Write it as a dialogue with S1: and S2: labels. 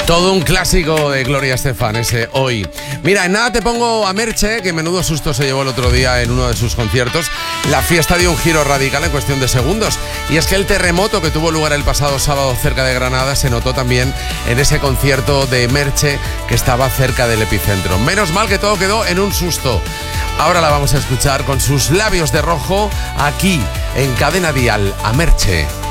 S1: Todo un clásico de Gloria Estefan, ese Hoy. Mira, en nada te pongo a Merche, que menudo susto se llevó el otro día en uno de sus conciertos. La fiesta dio un giro radical en cuestión de segundos. Y es que el terremoto que tuvo lugar el pasado sábado cerca de Granada se notó también en ese concierto de Merche que estaba cerca del epicentro. Menos mal que todo quedó en un susto. Ahora la vamos a escuchar con sus labios de rojo aquí en Cadena Dial a Merche.